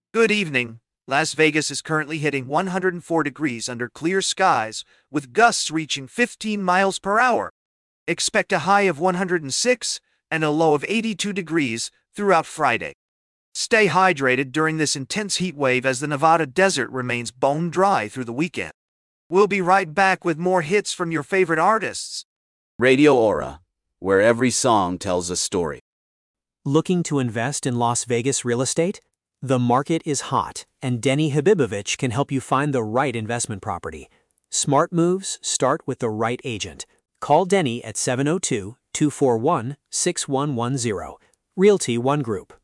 Good evening. Las Vegas is currently hitting 104 degrees under clear skies, with gusts reaching 15 miles per hour. Expect a high of 106 and a low of 82 degrees throughout Friday. Stay hydrated during this intense heat wave as the Nevada desert remains bone dry through the weekend. We'll be right back with more hits from your favorite artists. Radio Aura, where every song tells a story. Looking to invest in Las Vegas real estate? The market is hot, and Denny Habibovich can help you find the right investment property. Smart moves start with the right agent. Call Denny at 702-241-6110. Realty One Group.